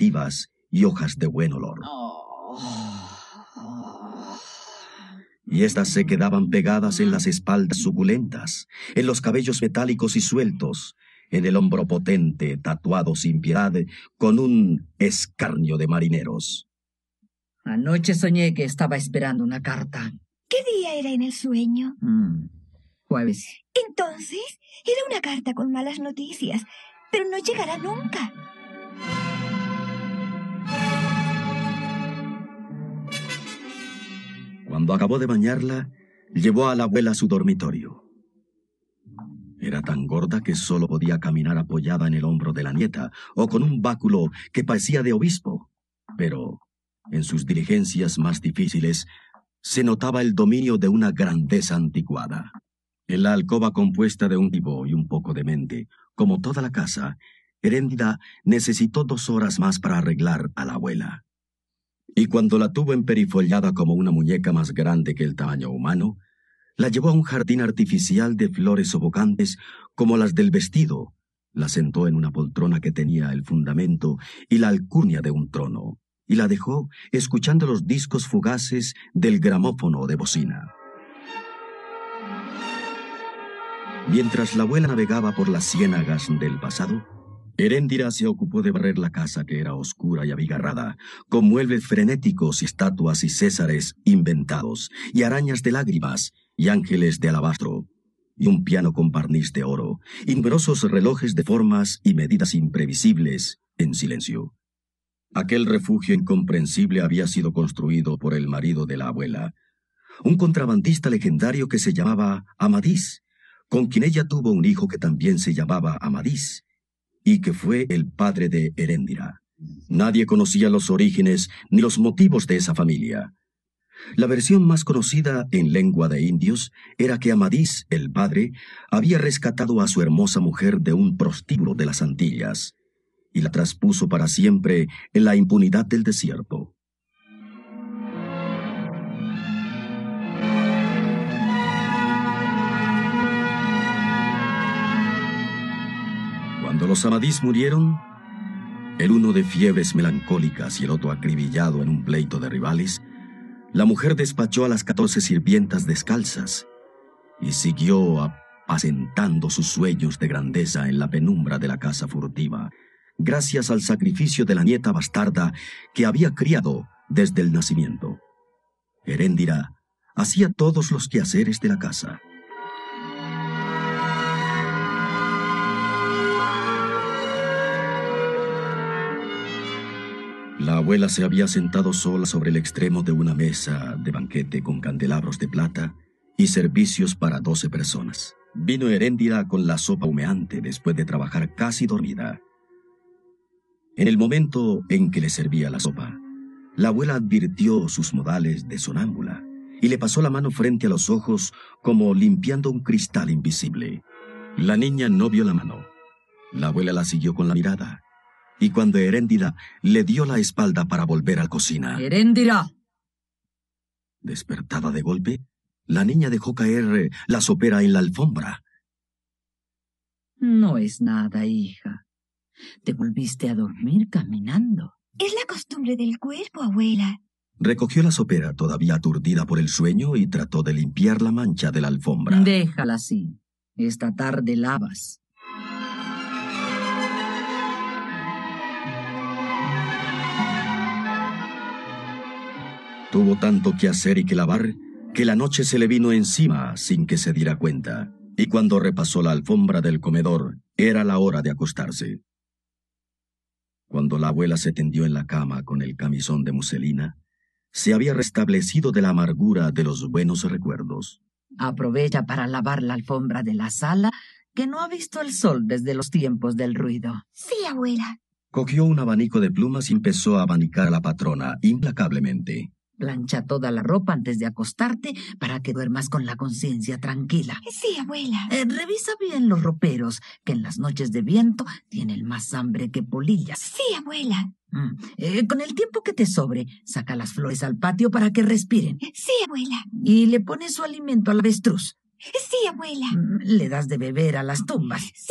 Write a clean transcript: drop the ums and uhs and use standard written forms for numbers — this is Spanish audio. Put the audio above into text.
olfativas y hojas de buen olor. Y estas se quedaban pegadas en las espaldas suculentas, en los cabellos metálicos y sueltos, en el hombro potente, tatuado sin piedad, con un escarnio de marineros. Anoche soñé que estaba esperando una carta. ¿Qué día era en el sueño? Jueves. Entonces, era una carta con malas noticias, pero no llegará nunca. Cuando acabó de bañarla, llevó a la abuela a su dormitorio. Era tan gorda que solo podía caminar apoyada en el hombro de la nieta o con un báculo que parecía de obispo. Pero en sus diligencias más difíciles se notaba el dominio de una grandeza anticuada. En la alcoba compuesta de un tipo y un poco de mente, como toda la casa, Heréndida necesitó 2 horas más para arreglar a la abuela. Y cuando la tuvo emperifollada como una muñeca más grande que el tamaño humano, la llevó a un jardín artificial de flores sofocantes como las del vestido, la sentó en una poltrona que tenía el fundamento y la alcurnia de un trono, y la dejó escuchando los discos fugaces del gramófono de bocina. Mientras la abuela navegaba por las ciénagas del pasado, Heréndira se ocupó de barrer la casa, que era oscura y abigarrada, con muebles frenéticos y estatuas y césares inventados, y arañas de lágrimas, y ángeles de alabastro, y un piano con barniz de oro, y numerosos relojes de formas y medidas imprevisibles, en silencio. Aquel refugio incomprensible había sido construido por el marido de la abuela, un contrabandista legendario que se llamaba Amadís, con quien ella tuvo un hijo que también se llamaba Amadís, y que fue el padre de Heréndira. Nadie conocía los orígenes ni los motivos de esa familia. La versión más conocida en lengua de indios era que Amadís, el padre, había rescatado a su hermosa mujer de un prostíbulo de las Antillas y la traspuso para siempre en la impunidad del desierto. Cuando los Amadís murieron, el uno de fiebres melancólicas y el otro acribillado en un pleito de rivales, la mujer despachó a las 14 sirvientas descalzas y siguió apacentando sus sueños de grandeza en la penumbra de la casa furtiva, gracias al sacrificio de la nieta bastarda que había criado desde el nacimiento. Heréndira hacía todos los quehaceres de la casa. La abuela se había sentado sola sobre el extremo de una mesa de banquete con candelabros de plata y servicios para 12 personas. Vino Heréndira con la sopa humeante después de trabajar casi dormida. En el momento en que le servía la sopa, la abuela advirtió sus modales de sonámbula y le pasó la mano frente a los ojos como limpiando un cristal invisible. La niña no vio la mano. La abuela la siguió con la mirada. Y cuando Heréndira le dio la espalda para volver a la cocina... ¡Heréndira! Despertada de golpe, la niña dejó caer la sopera en la alfombra. No es nada, hija. Te volviste a dormir caminando. Es la costumbre del cuerpo, abuela. Recogió la sopera, todavía aturdida por el sueño, y trató de limpiar la mancha de la alfombra. Déjala así. Esta tarde lavas. Tuvo tanto que hacer y que lavar, que la noche se le vino encima sin que se diera cuenta, y cuando repasó la alfombra del comedor, era la hora de acostarse. Cuando la abuela se tendió en la cama con el camisón de muselina, se había restablecido de la amargura de los buenos recuerdos. Aprovecha para lavar la alfombra de la sala, que no ha visto el sol desde los tiempos del ruido. Sí, abuela. Cogió un abanico de plumas y empezó a abanicar a la patrona implacablemente. Plancha toda la ropa antes de acostarte para que duermas con la conciencia tranquila. Sí, abuela. Revisa bien los roperos, que en las noches de viento tienen más hambre que polillas. Sí, abuela. Con el tiempo que te sobre, saca las flores al patio para que respiren. Sí, abuela. Y le pones su alimento al avestruz. Sí, abuela. Le das de beber a las tumbas. Sí.